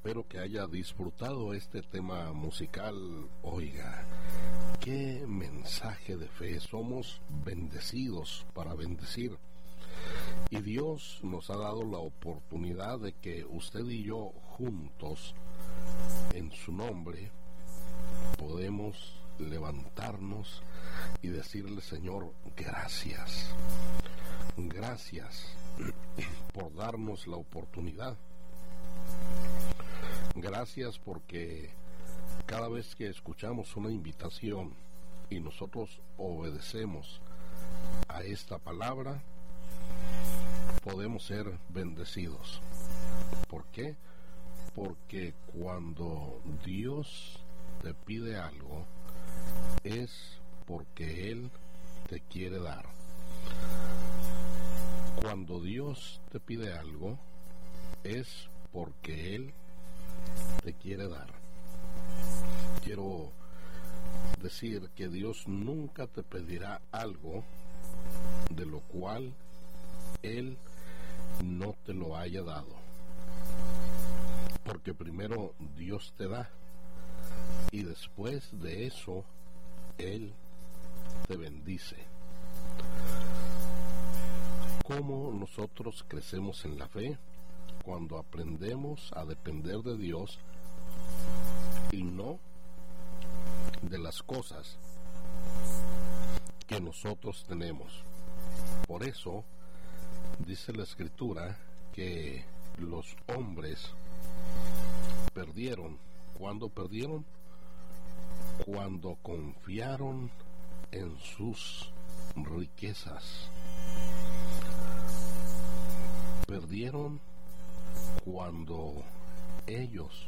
Espero que haya disfrutado este tema musical. Oiga, qué mensaje de fe. Somos bendecidos para bendecir. Y Dios nos ha dado la oportunidad de que usted y yo juntos, en su nombre, podemos levantarnos y decirle: Señor, gracias. Gracias por darnos la oportunidad. Gracias porque cada vez que escuchamos una invitación y nosotros obedecemos a esta palabra, podemos ser bendecidos. ¿Por qué? Porque cuando Dios te pide algo, es porque Él te quiere dar. Cuando Dios te pide algo, es porque Él te quiere dar. Quiero decir que Dios nunca te pedirá algo de lo cual Él no te lo haya dado. Porque primero Dios te da y después de eso Él te bendice. ¿Cómo nosotros crecemos en la fe? Cuando aprendemos a depender de Dios y no de las cosas que nosotros tenemos. Por eso dice la Escritura que los hombres perdieron. ¿Cuándo perdieron? Cuando confiaron en sus riquezas. Perdieron cuando ellos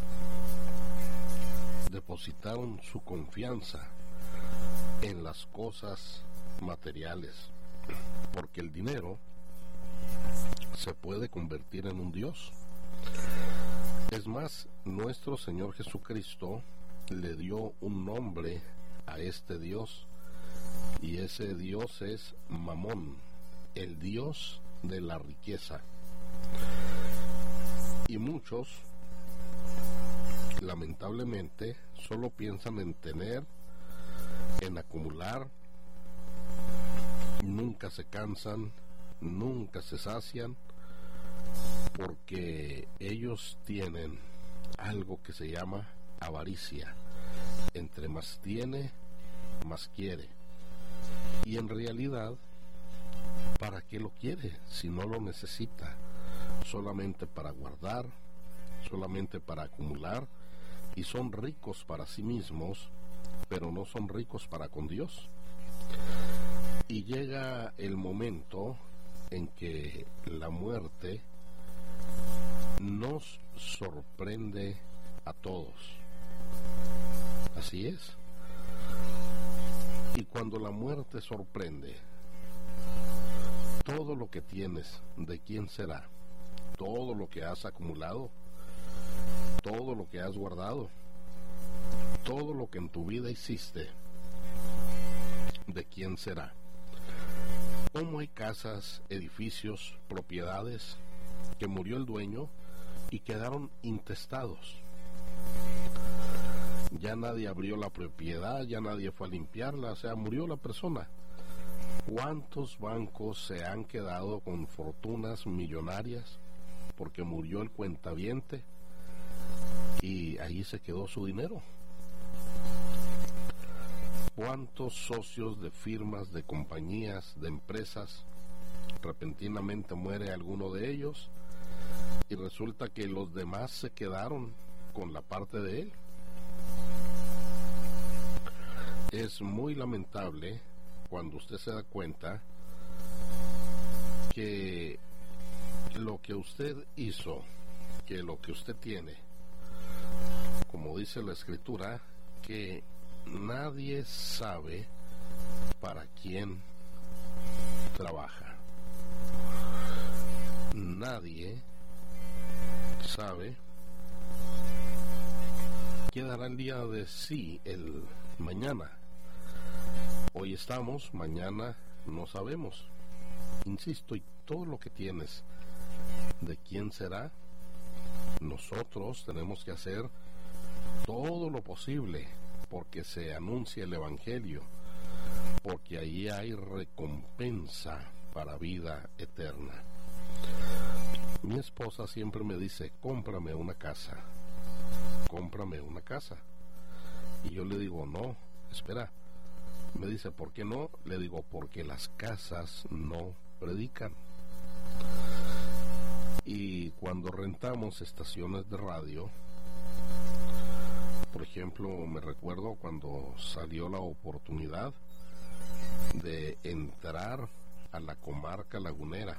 depositaron su confianza en las cosas materiales, porque el dinero se puede convertir en un Dios. Es más, nuestro Señor Jesucristo le dio un nombre a este Dios, y ese Dios es Mamón, el Dios de la riqueza. Y muchos, lamentablemente, solo piensan en tener, en acumular, nunca se cansan, nunca se sacian, porque ellos tienen algo que se llama avaricia. Entre más tiene, más quiere. Y en realidad, ¿para qué lo quiere si no lo necesita? Solamente para guardar, solamente para acumular, y son ricos para sí mismos, pero no son ricos para con Dios. Y llega el momento en que la muerte nos sorprende a todos. Así es. Y cuando la muerte sorprende, todo lo que tienes, ¿de quién será? Todo lo que has acumulado, todo lo que has guardado, todo lo que en tu vida hiciste, ¿de quién será? ¿Cómo hay casas, edificios, propiedades que murió el dueño y quedaron intestados? Ya nadie abrió la propiedad, ya nadie fue a limpiarla, o sea, murió la persona. ¿Cuántos bancos se han quedado con fortunas millonarias porque murió el cuentaviente y ahí se quedó su dinero? ¿Cuántos socios de firmas, de compañías, de empresas, repentinamente muere alguno de ellos y resulta que los demás se quedaron con la parte de él? Es muy lamentable cuando usted se da cuenta que lo que usted hizo, que lo que usted tiene, como dice la Escritura, que nadie sabe para quién trabaja. Nadie sabe qué dará el día de sí, el mañana. Hoy estamos, mañana no sabemos. Insisto, y todo lo que tienes, ¿de quién será? nosotros tenemos que hacer todo lo posible porque se anuncie el Evangelio, porque allí hay recompensa para vida eterna. Mi esposa siempre me dice, cómprame una casa. Y yo le digo, no, espera. Me dice, ¿por qué no? Le digo, porque las casas no predican. Y cuando rentamos estaciones de radio, por ejemplo, me recuerdo cuando salió la oportunidad de entrar a la comarca lagunera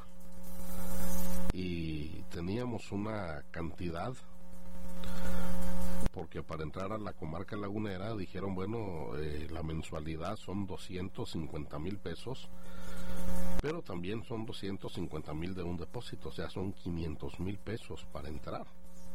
y teníamos una cantidad, porque para entrar a la comarca lagunera dijeron, bueno, la mensualidad son 250,000 pesos, pero también son 250,000 de un depósito, o sea, son 500,000 pesos para entrar.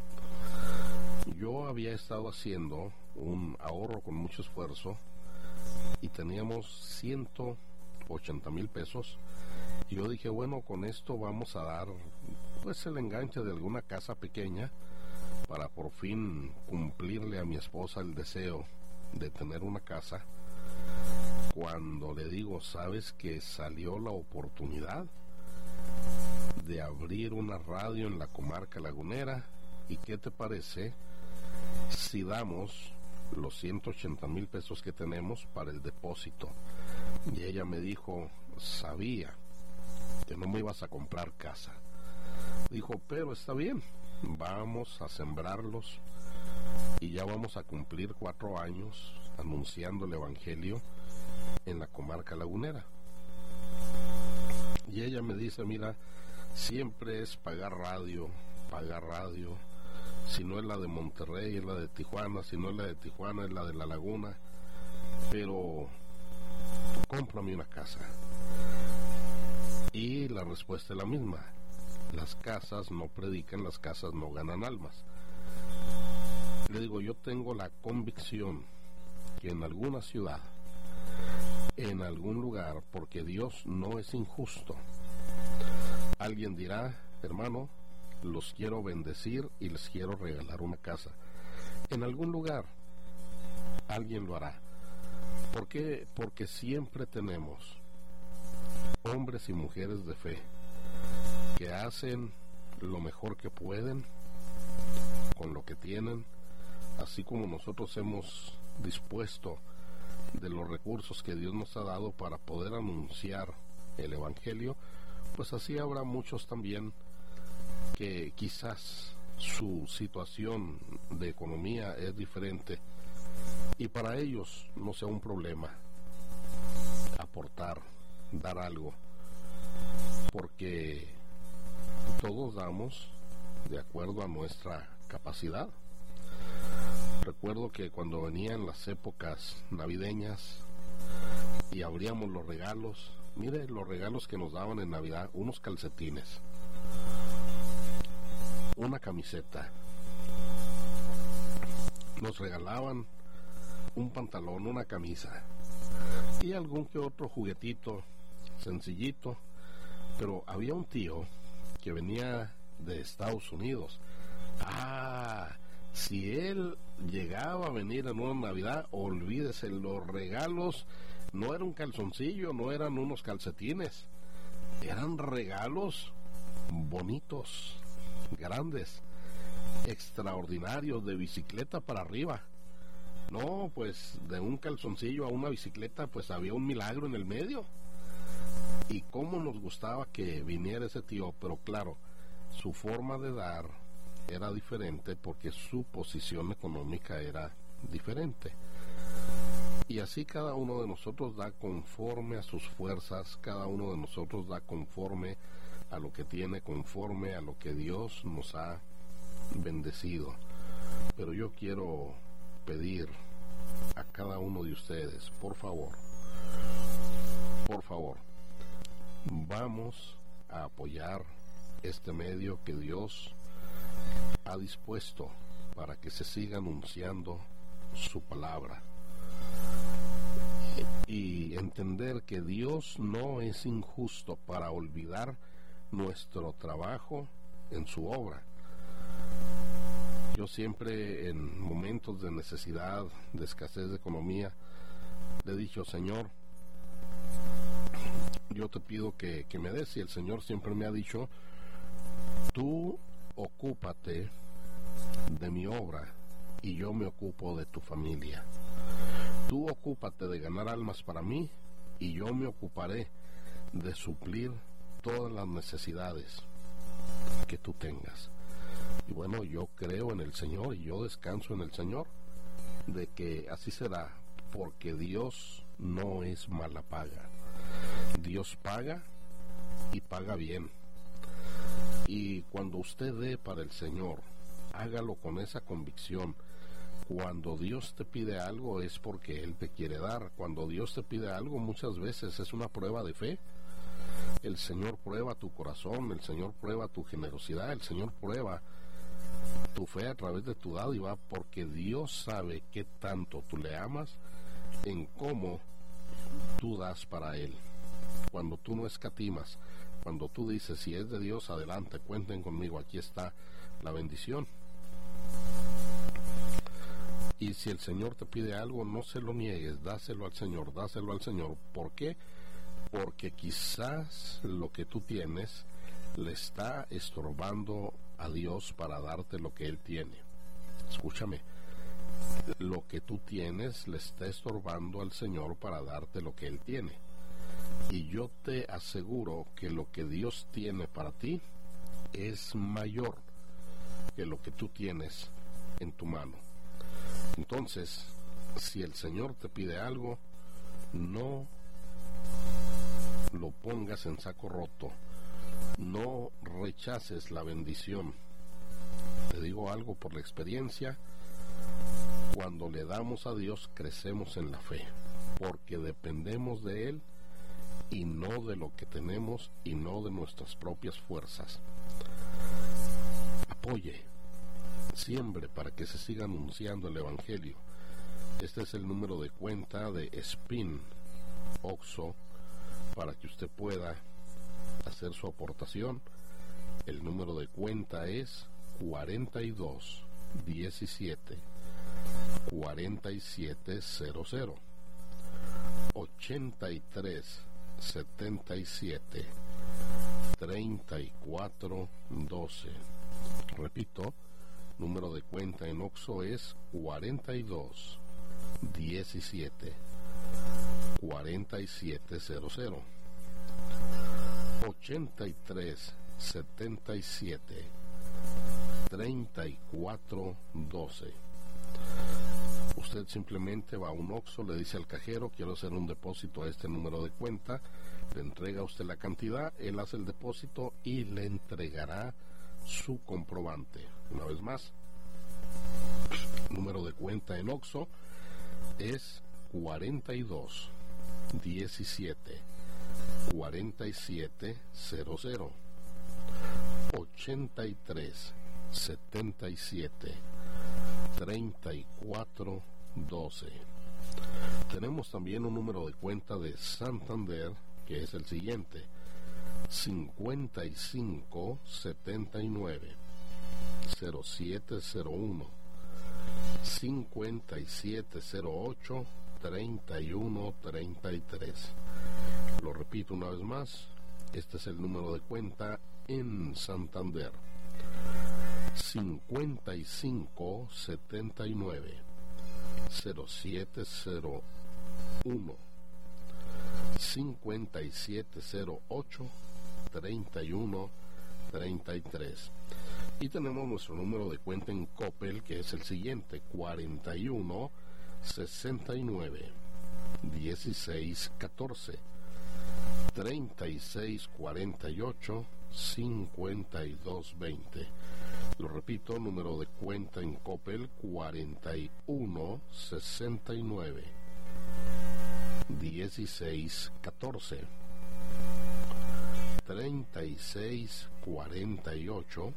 Yo había estado haciendo un ahorro con mucho esfuerzo y teníamos 180,000 pesos. Y yo dije, bueno, con esto vamos a dar pues el enganche de alguna casa pequeña para por fin cumplirle a mi esposa el deseo de tener una casa. Cuando le digo, ¿sabes que salió la oportunidad de abrir una radio en la comarca lagunera? ¿Y qué te parece si damos los 180,000 pesos que tenemos para el depósito? Y ella me dijo, sabía que no me ibas a comprar casa. Dijo, pero está bien, vamos a sembrarlos y ya vamos a cumplir 4 años anunciando el Evangelio en la comarca lagunera. Y ella me dice, mira, siempre es pagar radio, si no es la de Monterrey, es la de Tijuana, si no es la de Tijuana, es la de La Laguna, pero cómprame una casa. Y la respuesta es la misma, las casas no predican, las casas no ganan almas. Le digo, yo tengo la convicción que en alguna ciudad, en algún lugar, porque Dios no es injusto, alguien dirá, hermano, los quiero bendecir y les quiero regalar una casa. En algún lugar alguien lo hará. ¿Por qué? Porque siempre tenemos hombres y mujeres de fe que hacen lo mejor que pueden con lo que tienen, así como nosotros hemos dispuesto de los recursos que Dios nos ha dado para poder anunciar el Evangelio, pues así habrá muchos también que quizás su situación de economía es diferente y para ellos no sea un problema aportar, dar algo, porque todos damos de acuerdo a nuestra capacidad. Recuerdo que cuando venían las épocas navideñas y abríamos los regalos, mire los regalos que nos daban en Navidad, unos calcetines, una camiseta, nos regalaban un pantalón, una camisa y algún que otro juguetito sencillito, pero había un tío que venía de Estados Unidos. Si él llegaba a venir en una Navidad, olvídese, los regalos no era un calzoncillo, no eran unos calcetines, eran regalos bonitos, grandes, extraordinarios, de bicicleta para arriba. No, pues de un calzoncillo a una bicicleta, pues había un milagro en el medio. Y cómo nos gustaba que viniera ese tío, pero claro, su forma de dar era diferente porque su posición económica era diferente. Y así cada uno de nosotros da conforme a sus fuerzas, cada uno de nosotros da conforme a lo que tiene, conforme a lo que Dios nos ha bendecido. Pero yo quiero pedir a cada uno de ustedes, por favor, vamos a apoyar este medio que Dios ha dispuesto para que se siga anunciando su palabra, y entender que Dios no es injusto para olvidar nuestro trabajo en su obra. Yo siempre en momentos de necesidad, de escasez de economía, le he dicho: Señor, yo te pido que me des, y el Señor siempre me ha dicho: tú ocúpate de mi obra y yo me ocupo de tu familia. Tú ocúpate de ganar almas para mí y yo me ocuparé de suplir todas las necesidades que tú tengas. Y bueno, yo creo en el Señor y yo descanso en el Señor de que así será, porque Dios no es mala paga. Dios paga y paga bien. Y cuando usted dé para el Señor, hágalo con esa convicción. Cuando Dios te pide algo es porque Él te quiere dar. Cuando Dios te pide algo, muchas veces es una prueba de fe. El Señor prueba tu corazón, el Señor prueba tu generosidad, el Señor prueba tu fe a través de tu dádiva, porque Dios sabe qué tanto tú le amas en cómo tú das para Él. Cuando tú no escatimas, cuando tú dices: si es de Dios, adelante, cuenten conmigo, aquí está la bendición. Y si el Señor te pide algo, no se lo niegues, dáselo al Señor, dáselo al Señor. ¿Por qué? Porque quizás lo que tú tienes le está estorbando a Dios para darte lo que Él tiene. Escúchame, lo que tú tienes le está estorbando al Señor para darte lo que Él tiene. Y yo te aseguro que lo que Dios tiene para ti es mayor que lo que tú tienes en tu mano. Entonces, si el Señor te pide algo, no lo pongas en saco roto, no rechaces la bendición. Te digo algo por la experiencia: cuando le damos a Dios, crecemos en la fe, porque dependemos de Él y no de lo que tenemos y no de nuestras propias fuerzas. Apoye, siembre para que se siga anunciando el Evangelio. Este es el número de cuenta de Spin Oxxo para que usted pueda hacer su aportación. El número de cuenta es 42 17 4700 83 77 34 12. Repito, número de cuenta en Oxxo es 42 17 4700 83 77 34 12. Usted simplemente va a un Oxxo, le dice al cajero: quiero hacer un depósito a este número de cuenta, le entrega a usted la cantidad, él hace el depósito y le entregará su comprobante. Una vez más, número de cuenta en Oxxo es 42 17 4700 83 77 34 12. Tenemos también un número de cuenta de Santander, que es el siguiente: 55 79 0701 5708 31 33. Lo repito una vez más, este es el número de cuenta en Santander: 55 79 0701 5708 31 33. Y tenemos nuestro número de cuenta en Coppel, que es el siguiente: 41 69 16 14 36 48 52 20. Lo repito, número de cuenta en Coppel: 41 69 16 14 36 48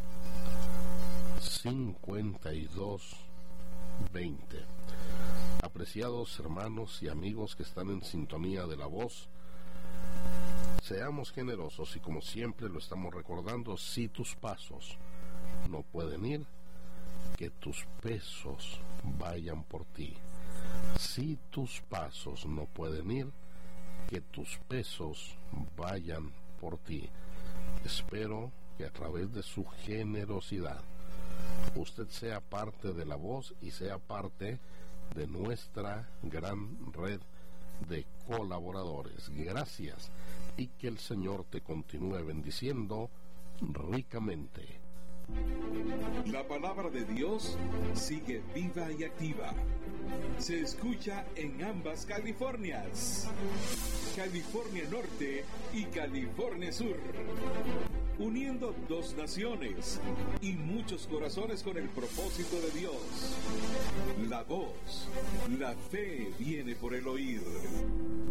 52 20. Apreciados hermanos y amigos que están en sintonía de la voz, seamos generosos y, como siempre lo estamos recordando, si tus pasos no pueden ir, que tus pesos vayan por ti. Si tus pasos no pueden ir, que tus pesos vayan por ti. Espero que a través de su generosidad usted sea parte de La Voz y sea parte de nuestra gran red de colaboradores. Gracias, y que el Señor te continúe bendiciendo ricamente. La palabra de Dios sigue viva y activa. Se escucha en ambas Californias, California Norte y California Sur, uniendo dos naciones y muchos corazones con el propósito de Dios. La Voz, la fe viene por el oír.